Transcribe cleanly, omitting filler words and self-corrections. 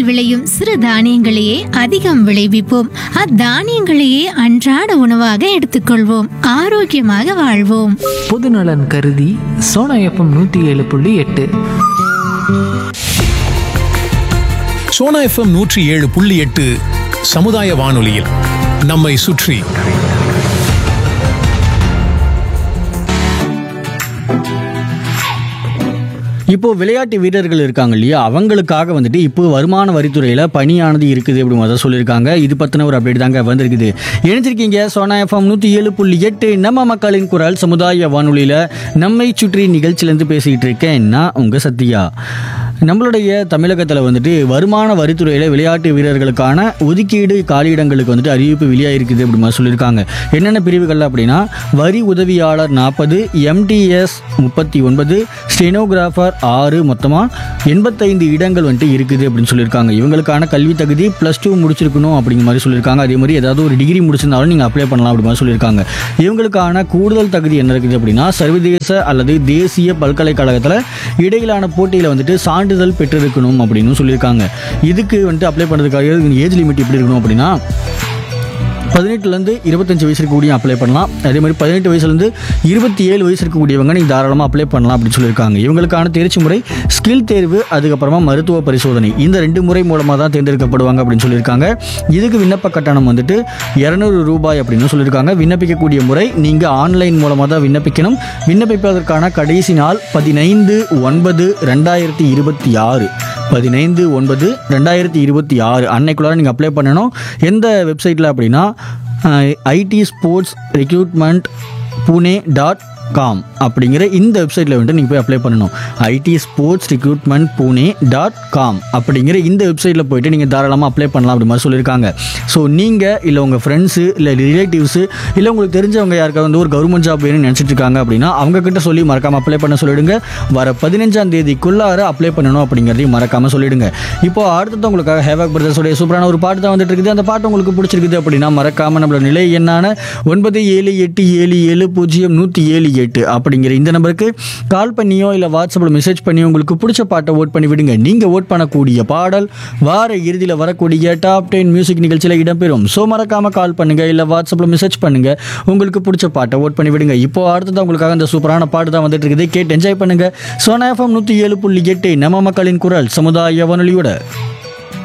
நிலத்தில் விளையும் சிறு தானியங்களையே அதிகம் விளைவிப்போம். அத்தானியங்களையே அன்றாட உணவாக எடுத்துக்கொள்வோம். ஆரோக்கியமாக வாழ்வோம். பொதுநலன் கருதி சோனா எஃப்எம் 107.8. சோனா எஃப்எம் 107.8 சமுதாய வானொலியில் நம்மை சுற்றி. இப்போ விளையாட்டு வீரர்கள் இருக்காங்க இல்லையா, அவங்களுக்காக வந்துட்டு இப்போ வருமான வரித்துறையில் பணியானது இருக்குது அப்படி முதல் சொல்லியிருக்காங்க. இது பற்றின ஒரு அப்டேட் தாங்க வந்திருக்குது. இணைஞ்சிருக்கீங்க சோனா எஃப்எம் 107.8 நம்ம மக்களின் குரல் சமுதாய வானொலியில் நம்மை சுற்றி நிகழ்ச்சியிலேருந்து பேசிக்கிட்டு இருக்கேன் நான் உங்கள் சத்யா. நம்மளுடைய தமிழகத்தில் வந்துட்டு வருமான வரித்துறையில் விளையாட்டு வீரர்களுக்கான ஒதுக்கீடு காலியிடங்களுக்கு வந்துட்டு அறிவிப்பு வெளியாகிருக்குது அப்படி மாதிரி சொல்லியிருக்காங்க. என்னென்ன பிரிவுகள் அப்படின்னா, வரி உதவியாளர் 40, எம்டிஎஸ் 39, ஸ்டெனோகிராஃபர் 6, மொத்தமாக 85 இடங்கள் வந்துட்டு இருக்குது அப்படின்னு சொல்லியிருக்காங்க. இவங்களுக்கான கல்வி தகுதி +2 முடிச்சிருக்கணும் அப்படிங்கிற மாதிரி சொல்லியிருக்காங்க. அதே மாதிரி ஏதாவது ஒரு டிகிரி முடிச்சிருந்தாலும் நீங்கள் அப்ளை பண்ணலாம் அப்படி மாதிரி சொல்லியிருக்காங்க. இவங்களுக்கான கூடுதல் தகுதி என்ன இருக்குது அப்படின்னா, சர்வதேச அல்லது தேசிய பல்கலைக்கழகத்தில் இடையிலான போட்டியில் வந்துட்டு சான்றிதழ் பெற்றிருக்கணும் அப்படின்னு சொல்லியிருக்காங்க. இதுக்கு வந்துட்டு அப்ளை பண்ணுறதுக்காக ஏஜ் லிமிட் எப்படி இருக்கணும் அப்படின்னா, 18லேருந்து 25 வயசு இருக்கக்கூடிய அப்ளை பண்ணலாம். அதே மாதிரி 18 வயசுலேருந்து 27 வயசு இருக்கக்கூடியவங்க நீங்கள் தாராளமாக அப்ளை பண்ணலாம் அப்படின்னு சொல்லியிருக்காங்க. இவங்களுக்கான தேர்ச்சி முறை ஸ்கில் தேர்வு, அதுக்கப்புறமா மருத்துவ பரிசோதனை, இந்த 2 முறை மூலமாக தான் தேர்ந்தெடுக்கப்படுவாங்க அப்படின்னு சொல்லியிருக்காங்க. இதுக்கு விண்ணப்ப கட்டணம் வந்துட்டு 200 ரூபாய் அப்படின்னு சொல்லியிருக்காங்க. விண்ணப்பிக்கக்கூடிய முறை நீங்கள் ஆன்லைன் மூலமாக தான் விண்ணப்பிக்கணும். விண்ணப்பிப்பதற்கான கடைசி நாள் 15/9/2026 15/9/2026 அன்னைக்குள்ளார நீங்கள் அப்ளை பண்ணணும். எந்த வெப்சைட்டில் அப்படின்னா, IT ஸ்போர்ட்ஸ் ரெக்ரூட்மெண்ட் Pune.com அப்படிங்கிற இந்த வெப்சைட்டில் வந்துட்டு நீங்கள் போய் அப்ளை பண்ணணும். IT ஸ்போர்ட்ஸ் ரெக்ரூட்மெண்ட் Pune.com அப்படிங்கிற இந்த வெப்சைட்டில் போய்ட்டு நீங்கள் தாராளமாக அப்ளை பண்ணலாம் அப்படி மாதிரி சொல்லியிருக்காங்க. ஸோ நீங்கள் இல்லை உங்கள் ஃப்ரெண்ட்ஸு இல்லை ரிலேட்டிவ்ஸு இல்லை உங்களுக்கு தெரிஞ்சவங்க யாருக்காவது வந்து ஒரு கவர்மெண்ட் ஜாப் வேணும்னு நினச்சிட்டு இருக்காங்க அப்படின்னா அவங்கக்கிட்ட சொல்லி மறக்காமல் அப்ளை பண்ண சொல்லிவிடுங்க. வர 15ஆம் தேதிக்குள்ளார அப்ளை பண்ணணும் அப்படிங்கிறதையும் மறக்காமல் சொல்லிவிடுங்க. இப்போ அடுத்தது உங்களுக்காக ஹேவாக் பிரதர்ஸோடைய சூப்பரான ஒரு பாட்டு தான் வந்துட்டு இருக்குது. அந்த பாட்டு உங்களுக்கு பிடிச்சிருக்குது அப்படின்னா மறக்காமல் நம்மளோட நிலை எண்ணான 9787070178 அப்படிங்கிற இந்த நம்பருக்கு கால் பண்ணியோ இல்லை வாட்ஸ்அப்பில் மெசேஜ் பண்ணியோ உங்களுக்கு பிடிச்ச பாட்டை ஓட் பண்ணி விடுங்க. நீங்கள் ஓட் பண்ணக்கூடிய பாடல் வார இறுதியில் வரக்கூடிய டாப் 10 மியூசிக் நிகழ்ச்சியில் இடம்பெறும். ஸோ மறக்காமல் கால் பண்ணுங்கள் இல்லை வாட்ஸ்அப்பில் மெசேஜ் பண்ணுங்கள், உங்களுக்கு பிடிச்ச பாட்டை ஓட் பண்ணி விடுங்க. இப்போ அடுத்தது உங்களுக்காக இந்த சூப்பரான பாட்டு தான் வந்துட்டு இருக்குது. கேட்டு என்ஜாய் பண்ணுங்கள். சோனா எஃப்எம் 107.8 நம்ம மக்களின் குரல் சமுதாய வானொலியோட.